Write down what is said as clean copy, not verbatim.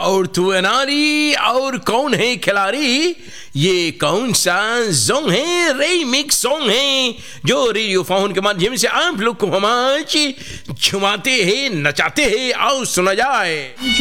और तू अनारी और कौन है खिलाड़ी, ये कौन सा सॉन्ग है, रीमिक्स सॉन्ग है जो रेडियो फोन के माध्यम से आप लोग को हम आज झुमाते हैं, नचाते हैं, आओ सुना जाए।